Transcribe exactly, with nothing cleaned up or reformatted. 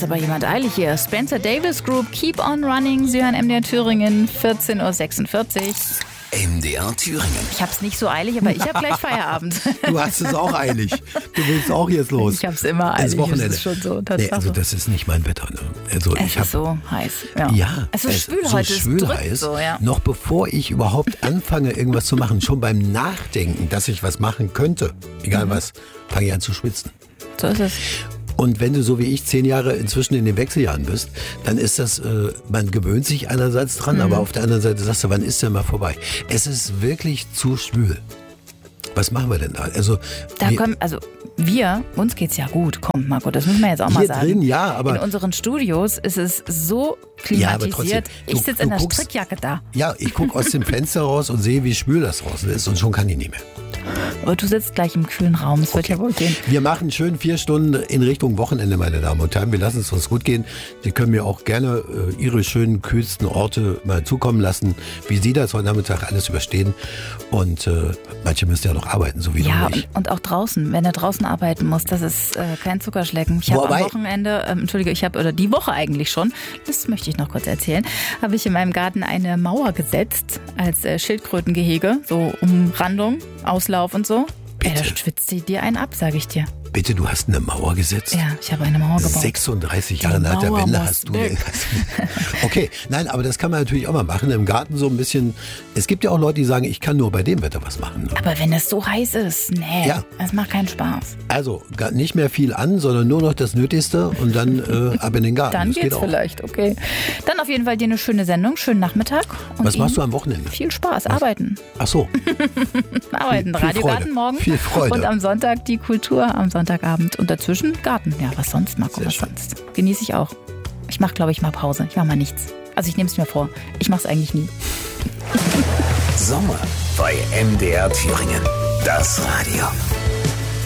jetzt aber jemand eilig hier. Spencer Davis Group, Keep on Running. Sie hören M D R Thüringen, vierzehn Uhr sechsundvierzig. M D R Thüringen. Ich hab's nicht so eilig, aber ich hab gleich Feierabend. Du hast es auch eilig. Du willst auch jetzt los. Ich hab's immer eilig. Das Wochenende. Das ist schon so, nee, also das ist nicht mein Wetter. Ne? Also es ich hab, ist so heiß. Ja, ja es ist es schwül so heute. Schwül es drückt heiß. So, ja. Noch bevor ich überhaupt anfange, irgendwas zu machen, schon beim Nachdenken, dass ich was machen könnte, egal mhm. was, fange ich an zu schwitzen. So ist es. Und wenn du so wie ich zehn Jahre inzwischen in den Wechseljahren bist, dann ist das, äh, man gewöhnt sich einerseits dran, mhm. aber auf der anderen Seite sagst du, wann ist der mal vorbei? Es ist wirklich zu schwül. Was machen wir denn da? Also, da wir, kommen, also wir, uns geht's ja gut. Komm, Marco, das müssen wir jetzt auch mal sagen. Hier drin, ja, aber... In unseren Studios ist es so klimatisiert. Ja, ich sitze in der guckst, Strickjacke da. Ja, ich gucke aus dem Fenster raus und sehe, wie schwül das draußen ist und schon kann ich nicht mehr. Aber du sitzt gleich im kühlen Raum, es okay. wird ja wohl gehen. Wir machen schön vier Stunden in Richtung Wochenende, meine Damen und Herren. Wir lassen es uns gut gehen. Sie können mir auch gerne äh, Ihre schönen, kühlsten Orte mal zukommen lassen, wie Sie das heute Nachmittag alles überstehen. Und äh, manche müssen ja noch arbeiten, so wie ja, du nicht. Ja, und auch draußen, wenn er draußen arbeiten muss, das ist äh, kein Zuckerschlecken. Ich habe am Wochenende, ähm, Entschuldige, ich habe, oder die Woche eigentlich schon, das möchte ich noch kurz erzählen, habe ich in meinem Garten eine Mauer gesetzt als äh, Schildkrötengehege, so Umrandung, Auslauf und so. Bitte? Ja, da schwitzt sie dir einen ab, sage ich dir. Bitte, du hast eine Mauer gesetzt? Ja, ich habe eine Mauer gebaut. sechsunddreißig Jahre nach der Wende hast du... Okay, nein, aber das kann man natürlich auch mal machen. Im Garten so ein bisschen... Es gibt ja auch Leute, die sagen, ich kann nur bei dem Wetter was machen. Aber wenn es so heiß ist, nee, ja. das macht keinen Spaß. Also, nicht mehr viel an, sondern nur noch das Nötigste und dann äh, ab in den Garten. Dann das geht's geht auch. vielleicht, okay. Dann auf jeden Fall dir eine schöne Sendung, schönen Nachmittag. Und was machst du am Wochenende? Viel Spaß, was? Arbeiten. Ach so. Arbeiten, viel, viel Radiogarten Freude. morgen. Viel Freude. Und am Sonntag die Kultur, am Sonntagabend. Und dazwischen Garten. Ja, was sonst, Marco, Sehr was schön. sonst? Genieße ich auch. Ich mache, glaube ich, mal Pause. Ich mache mal nichts. Also ich nehme es mir vor. Ich mache es eigentlich nie. Sommer bei M D R Thüringen. Das Radio.